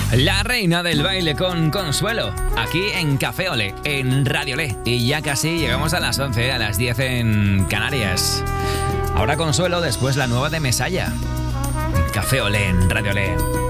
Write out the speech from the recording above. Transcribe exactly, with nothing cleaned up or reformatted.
La reina del baile con Consuelo, aquí en Café Olé, en Radio Olé. Y ya casi llegamos a las once, a las diez en Canarias. Ahora Consuelo, después la nueva de Mesalla. Café Olé en Radio Olé.